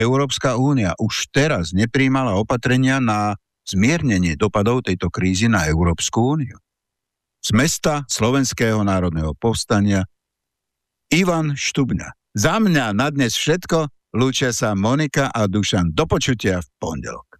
Európska únia už teraz nepríjmala opatrenia na zmiernenie dopadov tejto krízy na Európsku úniu. Z mesta Slovenského národného povstania Ivan Štubňa. Za mňa na dnes všetko, lúčia sa Monika a Dušan. Do počutia v pondelok.